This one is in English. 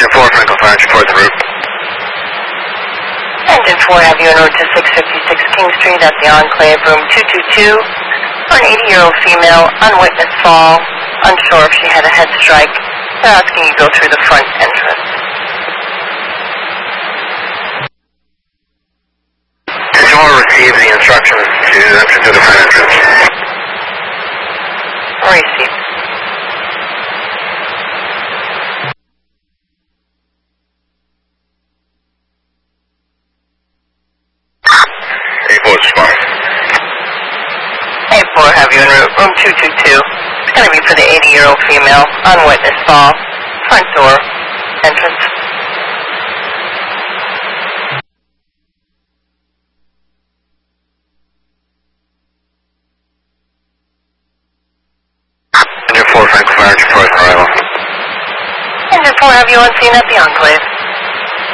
Engine 4, Franklin Fire, report the route. Engine 4 have you en route to 656 King Street at the Enclave, room 222, for an 80-year-old female, unwitnessed fall, unsure if she had a head strike. They're asking you go through the front entrance. Engine 4 received the instructions to enter through the front entrance. Received. A4 have you en route, room 222. It's going to be for the 80-year-old female, unwitnessed fall, front door, entrance. Engine 4, Franklin Fire, report arrival. Engine 4 have you on scene at the Enclave.